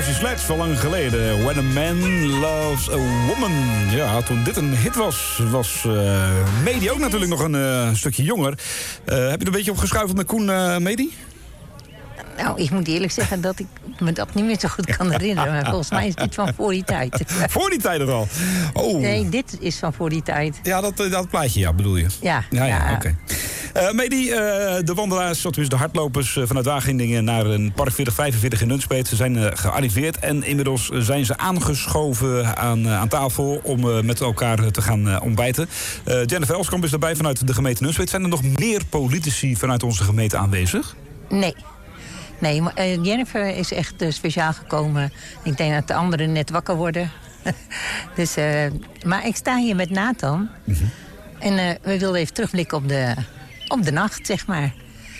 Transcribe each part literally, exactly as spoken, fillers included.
Rosy Sledge, al lang geleden. When a Man Loves a Woman. Ja, toen dit een hit was, was uh, Medi ook natuurlijk nog een uh, stukje jonger. Uh, heb je er een beetje op geschuifeld met Koen, uh, Medi? Nou, ik moet eerlijk zeggen dat ik me dat niet meer zo goed kan herinneren. Maar volgens mij is dit van voor die tijd. Voor die tijd er al? Oh. Nee, dit is van voor die tijd. Ja, dat, dat plaatje, ja, bedoel je? Ja. Ja, ja, ja. oké. Okay. Uh, Medi, uh, de wandelaars, tenminste de hardlopers uh, vanuit Wageningen naar een park veertig vijfenveertig in Nunspeet. Ze zijn uh, gearriveerd en inmiddels zijn ze aangeschoven aan, uh, aan tafel om uh, met elkaar te gaan uh, ontbijten. Uh, Jennifer Elskamp is daarbij vanuit de gemeente Nunspeet. Zijn er nog meer politici vanuit onze gemeente aanwezig? Nee. Nee, maar uh, Jennifer is echt uh, speciaal gekomen. Ik denk dat de anderen net wakker worden. dus, uh, maar ik sta hier met Nathan. Mm-hmm. En uh, we wilden even terugblikken op de, op de nacht, zeg maar.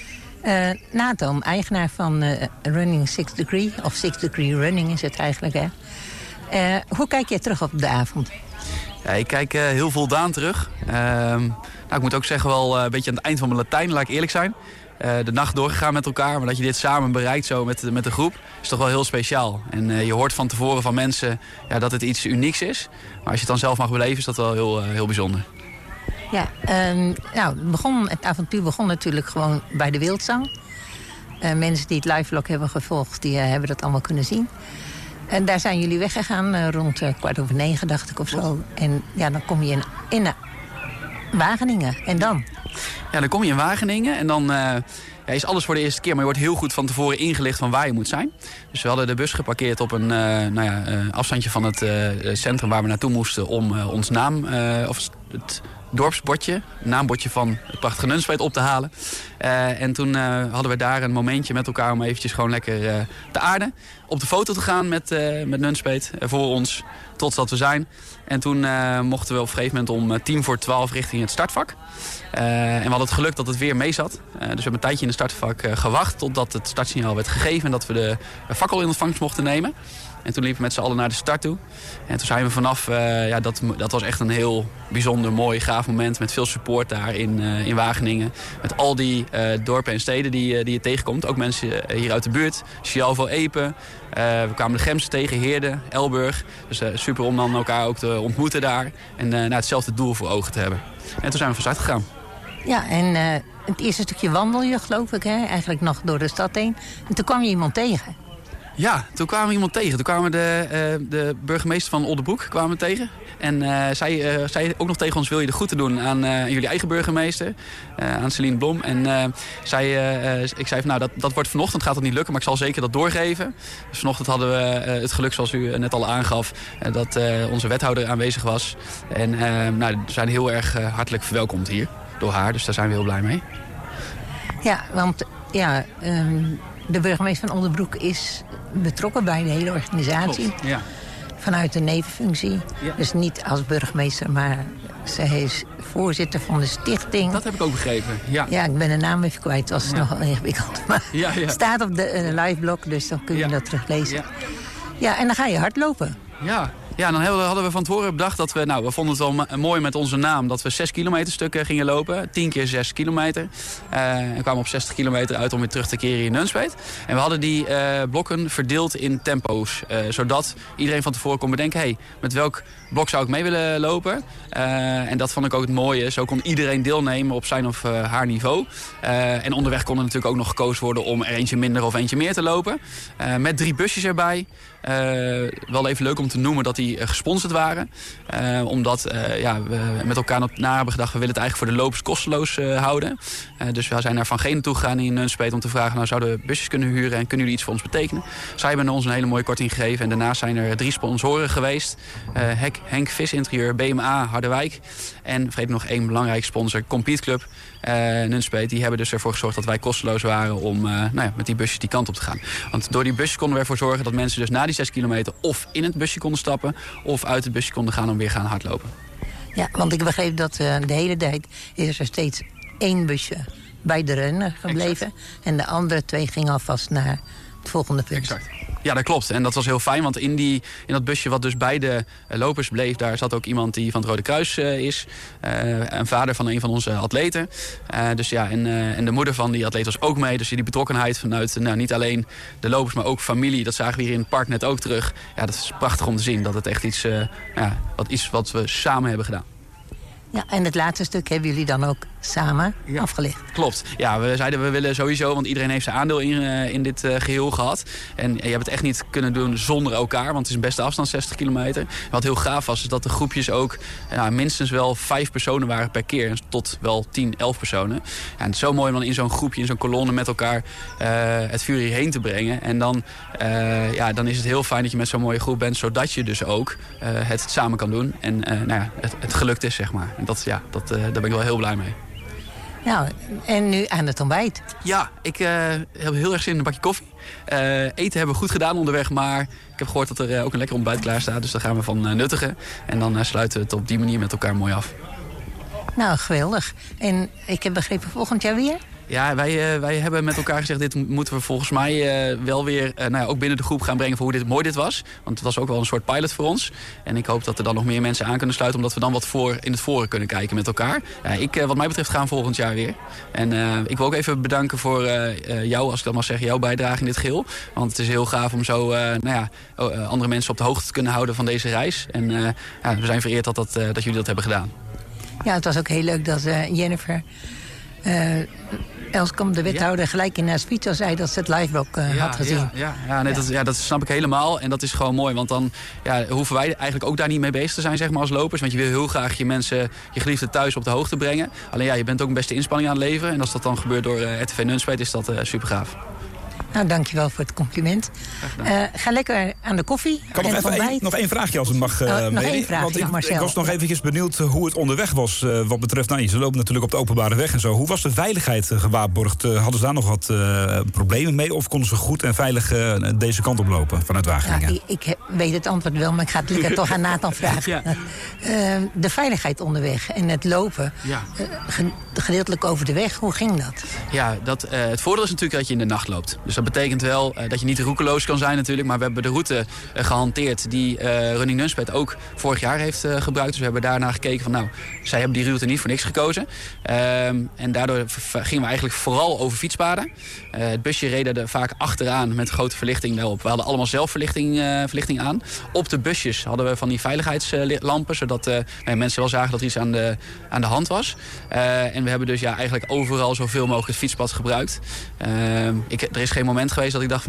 Uh, Nathan, eigenaar van uh, Running Six Degree. Of Six Degree Running is het eigenlijk, hè. Uh, hoe kijk jij terug op de avond? Ja, ik kijk uh, heel voldaan terug. Uh, nou, ik moet ook zeggen wel uh, een beetje aan het eind van mijn Latijn, laat ik eerlijk zijn. Uh, de nacht doorgegaan met elkaar, maar dat je dit samen bereikt zo met, met de groep, is toch wel heel speciaal. En uh, je hoort van tevoren van mensen ja, dat het iets unieks is. Maar als je het dan zelf mag beleven, is dat wel heel, uh, heel bijzonder. Ja, um, nou, het, begon, het avontuur begon natuurlijk gewoon bij de Wildzang. Uh, mensen die het live-vlog hebben gevolgd, die uh, hebben dat allemaal kunnen zien. En daar zijn jullie weggegaan uh, rond uh, kwart over negen, dacht ik, of zo. En ja, dan kom je in, in uh, Wageningen. En dan? Ja, dan kom je in Wageningen en dan uh, ja, is alles voor de eerste keer. Maar je wordt heel goed van tevoren ingelicht van waar je moet zijn. Dus we hadden de bus geparkeerd op een uh, nou ja, uh, afstandje van het uh, centrum waar we naartoe moesten om uh, ons naam, uh, of het dorpsbordje, het naambordje van het prachtige Nunspeet op te halen. Uh, en toen uh, hadden we daar een momentje met elkaar om eventjes gewoon lekker uh, te aarden. Op de foto te gaan met, uh, met Nunspeet uh, voor ons, tot dat we zijn. En toen uh, mochten we op een gegeven moment om uh, tien voor twaalf richting het startvak. Uh, en we hadden het geluk dat het weer mee zat. Uh, dus we hebben een tijdje in het startvak uh, gewacht totdat het startsignaal werd gegeven en dat we de fakkel in ontvangst mochten nemen. En toen liepen we met z'n allen naar de start toe. En toen zijn we vanaf, uh, ja, dat, dat was echt een heel bijzonder, mooi, gaaf moment. Met veel support daar in, uh, in Wageningen. Met al die uh, dorpen en steden die, uh, die je tegenkomt. Ook mensen uh, hier uit de buurt. Sjalvo, Epe. Uh, we kwamen de Gemsen tegen, Heerde, Elburg. Dus uh, super om dan elkaar ook te ontmoeten daar. En uh, nou, hetzelfde doel voor ogen te hebben. En toen zijn we van start gegaan. Ja, en uh, het eerste stukje wandel je, geloof ik, hè? Eigenlijk nog door de stad heen. En toen kwam je iemand tegen. Ja, toen kwamen we iemand tegen. Toen kwamen de, uh, de burgemeester van Oldenbroek kwamen we tegen. En uh, zij uh, zei ook nog tegen ons, wil je de groeten doen aan uh, jullie eigen burgemeester, uh, aan Celine Blom. En uh, zij, uh, ik zei van, nou, dat, dat wordt vanochtend, gaat dat niet lukken, maar ik zal zeker dat doorgeven. Dus vanochtend hadden we uh, het geluk, zoals u net al aangaf, uh, dat uh, onze wethouder aanwezig was. En uh, nou, we zijn heel erg uh, hartelijk verwelkomd hier door haar, dus daar zijn we heel blij mee. Ja, want ja, um, de burgemeester van Oldenbroek is betrokken bij de hele organisatie. Klopt, ja. Vanuit de nevenfunctie. Ja. Dus niet als burgemeester, maar zij is voorzitter van de stichting. Dat heb ik ook begrepen, ja. Ja, ik ben de naam even kwijt. Het was ja. nogal ingewikkeld. Maar ja, ja. het staat op de uh, liveblog, dus dan kun je ja. dat teruglezen. Ja. ja, en dan ga je hardlopen. Ja. Ja, dan hadden we van tevoren bedacht dat we, nou, we vonden het wel mooi met onze naam dat we zes kilometer stukken gingen lopen. Tien keer zes kilometer. Uh, en kwamen op zestig kilometer uit om weer terug te keren in Nunspeet. En we hadden die uh, blokken verdeeld in tempo's. Uh, zodat iedereen van tevoren kon bedenken, hé, hey, met welk blok zou ik mee willen lopen? Uh, en dat vond ik ook het mooie. Zo kon iedereen deelnemen op zijn of uh, haar niveau. Uh, en onderweg kon er natuurlijk ook nog gekozen worden om er eentje minder of eentje meer te lopen. Uh, met drie busjes erbij. Uh, wel even leuk om te noemen dat die uh, gesponsord waren. Uh, omdat uh, ja, we met elkaar na hebben gedacht, we willen het eigenlijk voor de lopers kosteloos uh, houden. Uh, dus we zijn naar Van Genen toe gegaan in Nunspeet om te vragen, nou, zouden we busjes kunnen huren en kunnen jullie iets voor ons betekenen? Zij hebben ons een hele mooie korting gegeven. En daarnaast zijn er drie sponsoren geweest. Uh, Henk, Henk Vis Interieur, B M A, Harderwijk. En vergeet nog één belangrijke sponsor, Compete Club. Uh, Nunspeet, die hebben dus ervoor gezorgd dat wij kosteloos waren om uh, nou ja, met die busjes die kant op te gaan. Want door die busjes konden we ervoor zorgen dat mensen dus na die zes kilometer of in het busje konden stappen of uit het busje konden gaan om weer gaan hardlopen. Ja, want ik begreep dat uh, de hele tijd is er steeds één busje bij de renner gebleven. Exact. En de andere twee gingen alvast naar het volgende punt. Exact. Ja, dat klopt. En dat was heel fijn, want in, die, in dat busje wat dus bij de uh, lopers bleef, daar zat ook iemand die van het Rode Kruis uh, is. Uh, een vader van een van onze atleten. Uh, dus ja, en, uh, en de moeder van die atleet was ook mee. Dus die betrokkenheid vanuit nou, niet alleen de lopers, maar ook familie. Dat zagen we hier in het park net ook terug. Ja, dat is prachtig om te zien. Dat het echt iets, uh, ja, wat, iets wat we samen hebben gedaan. Ja, en het laatste stuk hebben jullie dan ook samen ja. afgelegd. Klopt. Ja, we zeiden we willen sowieso, want iedereen heeft zijn aandeel in, uh, in dit uh, geheel gehad. En je hebt het echt niet kunnen doen zonder elkaar, want het is een beste afstand, zestig kilometer. Wat heel gaaf was, is dat de groepjes ook uh, minstens wel vijf personen waren per keer. Tot wel tien, elf personen. Ja, en het is zo mooi om dan in zo'n groepje, in zo'n kolonne met elkaar uh, het vuur hierheen te brengen. En dan, uh, ja, dan is het heel fijn dat je met zo'n mooie groep bent, zodat je dus ook uh, het samen kan doen. En uh, nou ja, het, het gelukt is, zeg maar. En dat, ja, dat, uh, daar ben ik wel heel blij mee. Nou, en nu aan het ontbijt. Ja, ik uh, heb heel erg zin in een bakje koffie. Uh, eten hebben we goed gedaan onderweg, maar ik heb gehoord dat er uh, ook een lekker ontbijt klaar staat. Dus daar gaan we van uh, nuttigen. En dan uh, sluiten we het op die manier met elkaar mooi af. Nou, geweldig. En ik heb begrepen volgend jaar weer? Ja, wij, uh, wij hebben met elkaar gezegd, dit moeten we volgens mij uh, wel weer uh, nou ja, ook binnen de groep gaan brengen voor hoe dit, mooi dit was. Want het was ook wel een soort pilot voor ons. En ik hoop dat er dan nog meer mensen aan kunnen sluiten, omdat we dan wat voor in het voren kunnen kijken met elkaar. Ja, ik, uh, wat mij betreft gaan volgend jaar weer. En uh, ik wil ook even bedanken voor uh, uh, jou, als ik dat mag zeggen, jouw bijdrage in dit geheel. Want het is heel gaaf om zo uh, nou ja, uh, andere mensen op de hoogte te kunnen houden van deze reis. En uh, ja, we zijn vereerd dat, dat, uh, dat jullie dat hebben gedaan. Ja, het was ook heel leuk dat uh, Jennifer... Uh, Elskamp, de wethouder, ja. gelijk in haar speech al zei dat ze het live ook uh, ja, had gezien. Ja, ja, ja, nee, ja. Dat, ja, dat snap ik helemaal. En dat is gewoon mooi. Want dan ja, hoeven wij eigenlijk ook daar niet mee bezig te zijn, zeg maar, als lopers. Want je wil heel graag je mensen, je geliefden thuis op de hoogte brengen. Alleen ja, je bent ook een beste inspanning aan het leveren. En als dat dan gebeurt door uh, R T V Nunspeet, is dat uh, super gaaf. Nou, dankjewel voor het compliment. Uh, ga lekker aan de koffie. Ik kan nog, even een, nog één vraagje als het mag. Uh, oh, nog één vraagje, Want ik, Marcel. ik was nog eventjes benieuwd hoe het onderweg was. Uh, wat betreft, nou, ze lopen natuurlijk op de openbare weg en zo. Hoe was de veiligheid uh, gewaarborgd? Uh, hadden ze daar nog wat uh, problemen mee? Of konden ze goed en veilig uh, deze kant op lopen vanuit Wageningen? Ja, ik, ik weet het antwoord wel, maar ik ga het lekker toch aan Nathan vragen. Ja. Uh, de veiligheid onderweg en het lopen. Ja. Uh, gedeeltelijk over de weg. Hoe ging dat? Ja, dat, uh, het voordeel is natuurlijk dat je in de nacht loopt. Dus dat betekent wel uh, dat je niet roekeloos kan zijn natuurlijk. Maar we hebben de route uh, gehanteerd die uh, Running Nunspeet ook vorig jaar heeft uh, gebruikt. Dus we hebben daarna gekeken van nou, zij hebben die route niet voor niks gekozen. Uh, en daardoor gingen we eigenlijk vooral over fietspaden. Uh, het busje reden er vaak achteraan met grote verlichting daarop. We hadden allemaal zelf verlichting, uh, verlichting aan. Op de busjes hadden we van die veiligheidslampen. Zodat uh, nou, mensen wel zagen dat er iets aan de, aan de hand was. Uh, en we hebben dus ja, eigenlijk overal zoveel mogelijk het fietspad gebruikt. Uh, ik, er is geen moment geweest dat ik dacht